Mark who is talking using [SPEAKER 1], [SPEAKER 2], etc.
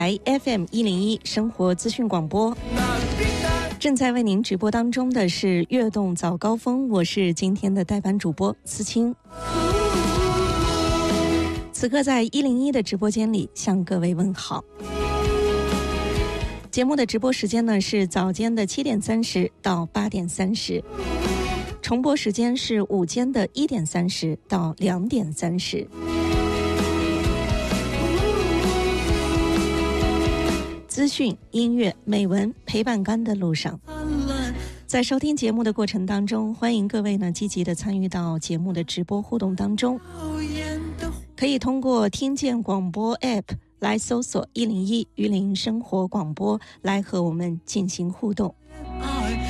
[SPEAKER 1] FM101 生活资讯广播，正在为您直播当中的是悦动早高峰，我是今天的代班主播思清。此刻在101的直播间里向各位问好。节目的直播时间呢是早间的7点30到8点30，重播时间是午间的1点30到2点30。资讯、音乐、美文陪伴肝的路上，在收听节目的过程当中，欢迎各位呢积极的参与到节目的直播互动当中，可以通过听见广播 App 来搜索101榆林生活广播来和我们进行互动。